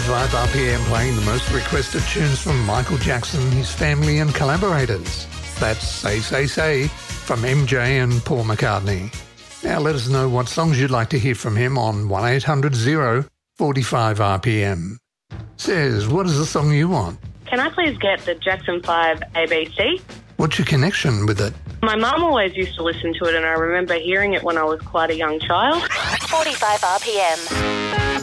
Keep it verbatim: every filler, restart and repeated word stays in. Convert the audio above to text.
forty-five R P M, playing the most requested tunes from Michael Jackson, his family and collaborators. That's Say, Say, Say from M J and Paul McCartney. Now let us know what songs you'd like to hear from him on one eight hundred zero forty-five R P M. Says, what is the song you want? Can I please get the Jackson five A B C? What's your connection with it? My mum always used to listen to it, and I remember hearing it when I was quite a young child. forty-five R P M.